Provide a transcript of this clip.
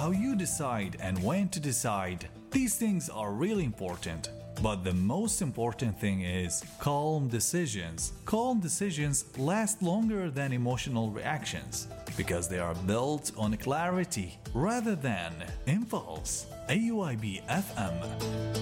how you decide and when to decide. These things are really important. But the most important thing is calm decisions. Calm decisions last longer than emotional reactions because they are built on clarity rather than impulse. AUIB FM